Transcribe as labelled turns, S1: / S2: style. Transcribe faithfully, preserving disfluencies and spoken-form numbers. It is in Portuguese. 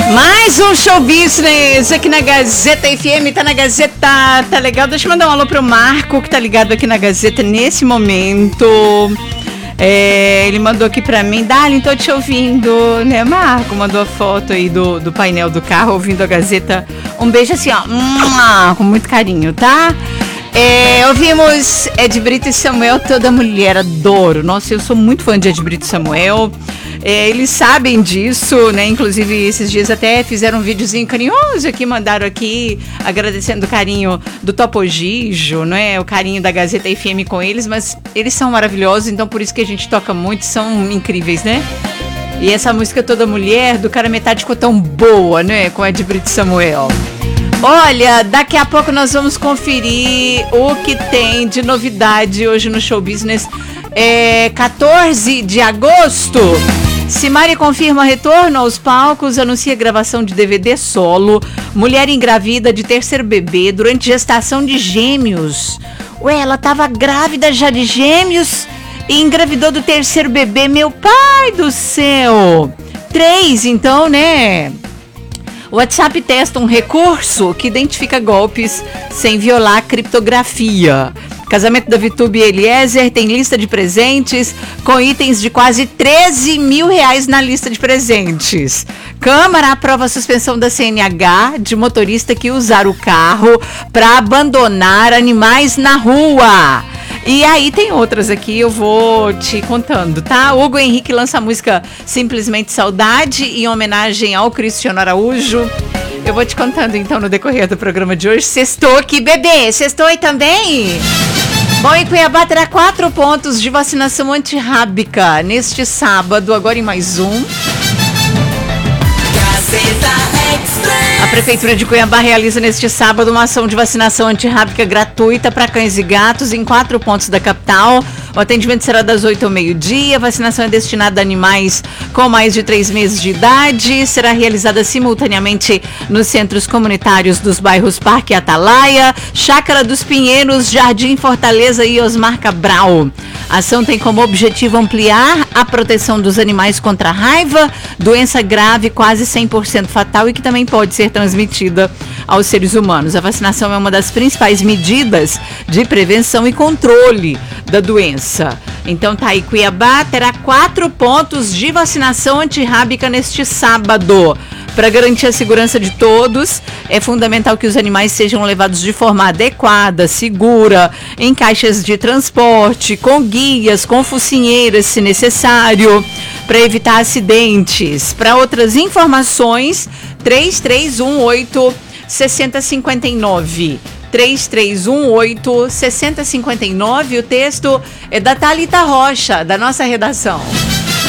S1: Mais um show business aqui na Gazeta F M, tá na Gazeta, tá legal? Deixa eu mandar um alô pro Marco, que tá ligado aqui na Gazeta nesse momento. É, ele mandou aqui pra mim, Dali, tô te ouvindo, né, Marco? Mandou a foto aí do, do painel do carro, ouvindo a Gazeta. Um beijo assim, ó, com muito carinho, tá? É, ouvimos Ed Brito e Samuel, Toda Mulher, adoro. Nossa, eu sou muito fã de Ed Brito e Samuel. É, eles sabem disso, né? Inclusive, esses dias até fizeram um videozinho carinhoso aqui, mandaram aqui, agradecendo o carinho do Topo Gijo, né? O carinho da Gazeta F M com eles, mas eles são maravilhosos, então por isso que a gente toca muito, são incríveis, né? E essa música Toda Mulher, do cara metade ficou tão boa, né? Com Ed Brito e Samuel. Olha, daqui a pouco nós vamos conferir o que tem de novidade hoje no Show Business. É quatorze de agosto. Simari confirma retorno aos palcos, anuncia gravação de D V D solo. Mulher engravida de terceiro bebê durante gestação de gêmeos. Ué, ela tava grávida já de gêmeos e engravidou do terceiro bebê. Meu pai do céu! Três, então, né? O WhatsApp testa um recurso que identifica golpes sem violar a criptografia. Casamento da Vitube e Eliezer tem lista de presentes com itens de quase treze mil reais na lista de presentes. Câmara aprova a suspensão da C N H de motorista que usar o carro para abandonar animais na rua. E aí tem outras aqui, eu vou te contando, tá? Hugo Henrique lança a música Simplesmente Saudade em homenagem ao Cristiano Araújo. Eu vou te contando então no decorrer do programa de hoje. Sextou aqui, bebê! Sextou aí também? Bom, em Cuiabá terá quatro pontos de vacinação antirrábica neste sábado, agora em mais um. A Prefeitura de Cuiabá realiza neste sábado uma ação de vacinação antirrábica gratuita para cães e gatos em quatro pontos da capital. O atendimento será das oito ao meio-dia. A vacinação é destinada a animais com mais de três meses de idade. Será realizada simultaneamente nos centros comunitários dos bairros Parque Atalaia, Chácara dos Pinheiros, Jardim Fortaleza e Osmar Cabral. A ação tem como objetivo ampliar a proteção dos animais contra a raiva, doença grave quase cem por cento fatal e que também pode ser transmitida aos seres humanos. A vacinação é uma das principais medidas de prevenção e controle da doença. Então tá aí, Cuiabá terá quatro pontos de vacinação antirrábica neste sábado. Para garantir a segurança de todos, é fundamental que os animais sejam levados de forma adequada, segura, em caixas de transporte, com guias, com focinheiras, se necessário, para evitar acidentes. Para outras informações, três três um oito, seis zero cinco nove. três três um oito, seis zero cinco nove. O texto é da Thalita Rocha, da nossa redação.